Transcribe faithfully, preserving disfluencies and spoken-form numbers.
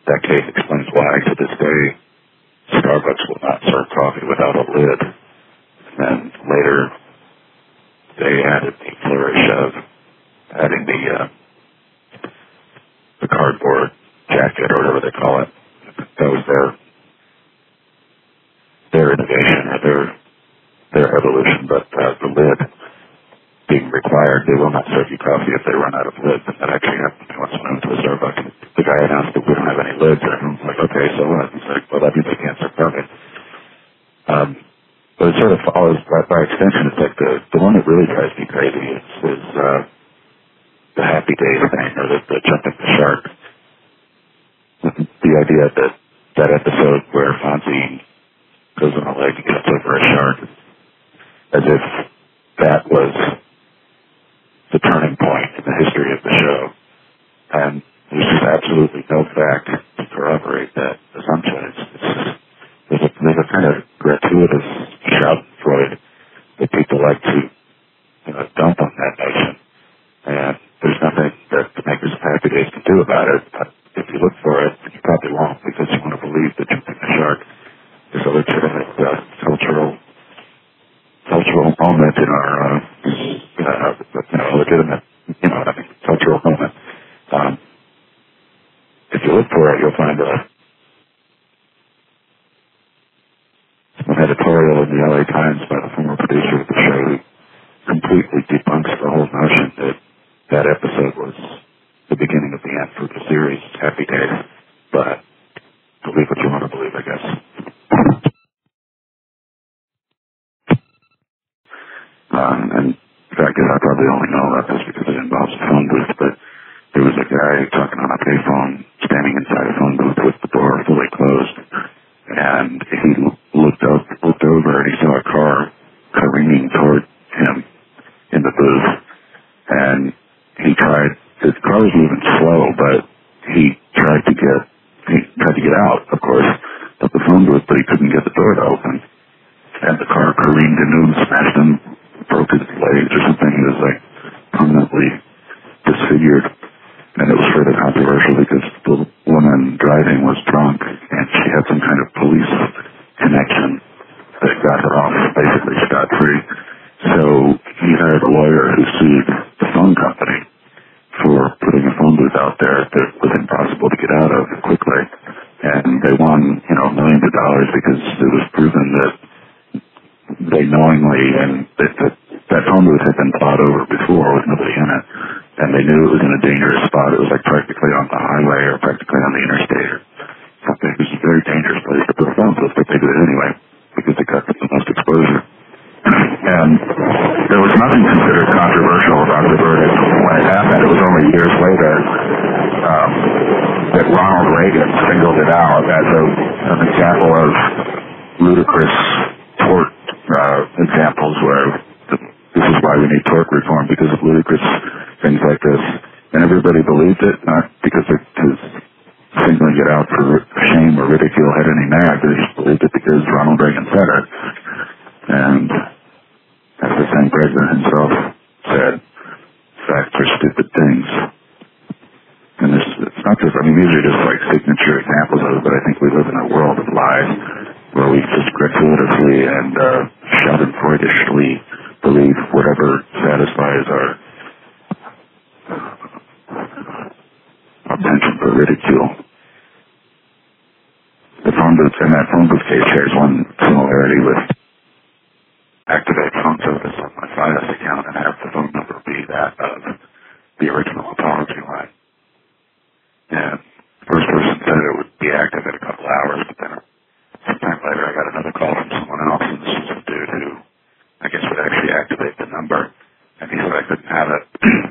that case explains why, to this day, Starbucks will not serve coffee without a lid. And later, they added the flourish of adding the uh, the cardboard jacket, or whatever they call it. That was their their innovation, or their their evolution. But uh, the lid being required, they will not serve you coffee if they run out of lids. And that actually happened to me once when I went to a Starbucks. The guy announced that we don't have any lids, and everyone's like, okay, so what? He's like, well, that means they can't serve coffee. Um, but it sort of follows, by, by extension, it's like the, the one that really drives me crazy is, is uh, the Happy Days thing, or the, the jumping the shark. The idea that that episode where Fonzie goes on a leg and gets over a shark, as if that was the turning point in the history of the show. And there's just absolutely no fact to corroborate that assumption. It's, it's just, there's, a, there's a kind of gratuitous schadenfreude that people like to, you know, dump on that notion. And there's nothing that the makers of Happy Days can do about it. But if you look for it, you probably won't, because you want to believe that jumping the shark is a legitimate uh, cultural cultural moment in our, uh, uh, you know, a legitimate, you know, I mean, cultural moment. Um, if you look for it, you'll find a, an editorial in the L A Times by the former producer of the show who completely debunks the whole notion that that episode was the beginning of the end for the series, Happy Days. But believe what you want to believe, I guess. Um, and in fact, I probably only know about this because it involves a phone booth, but there was a guy talking on a payphone, standing inside a phone booth with the door fully closed, and he looked up, looked over, and he saw a car careening toward him in the booth, and he tried, his car was moving slow, but he tried to get, he tried to get out, of course, of the phone booth, but he couldn't get the door to open, and the car careened into him, smashed him, broke his legs or something. He was like permanently disfigured, and it was further controversial because the woman driving was drunk and she had some kind of police connection that got her off basically scot-free. So he hired a lawyer who sued the phone company for putting a phone booth out there that was impossible to get out of quickly, and they won, you know, millions of dollars because it was proven that they knowingly, and that, that, that phone booth had been plowed over before with nobody in it, and they knew it was in a dangerous spot. It was like practically on the highway or practically on the interstate or something. It was a very dangerous place to put a phone booth, but they did it anyway because they got the most exposure. And there was nothing considered controversial about the verdict when it happened. It was only years later um, that Ronald Reagan singled it out as a, an example of ludicrous tort uh, examples where the, this is why we need tort reform, because of ludicrous things like this. And everybody believed it, not because it was singling it out for shame or ridicule had any merit. They just believed it because Ronald Reagan said it. And as the same president himself said, facts are stupid things. And this, it's not just, I mean, these are just like signature examples of it, but I think we live in a world of lies where we just gratuitously and uh, schadenfreudishly believe whatever satisfies our, our penchant for ridicule. The phone booth, in that phone booth case, shares one similarity with Activate phone service on my Fios account and have the phone number be that of the original apology line. And the first person said it would be active in a couple hours, but then sometime later I got another call from someone else, and this was a dude who I guess would actually activate the number, and he said I couldn't have it